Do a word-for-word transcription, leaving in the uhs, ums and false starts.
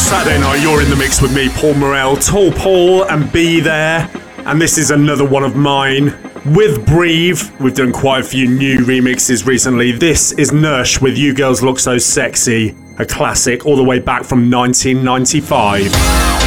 Saturday night, you're in the mix with me, Paul Morel, Tall Paul, and Be There. And this is another one of mine with Breathe. We've done quite a few new remixes recently. This is Nush with You Girls Look So Sexy, a classic all the way back from nineteen ninety-five.